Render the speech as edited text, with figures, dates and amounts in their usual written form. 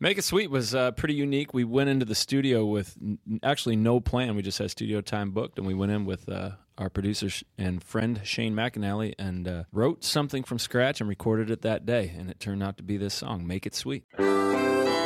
Make It Sweet was pretty unique. We went into the studio with actually no plan. We just had studio time booked, and we went in with our producer and friend Shane McAnally and wrote something from scratch and recorded it that day, and it turned out to be this song, Make It Sweet.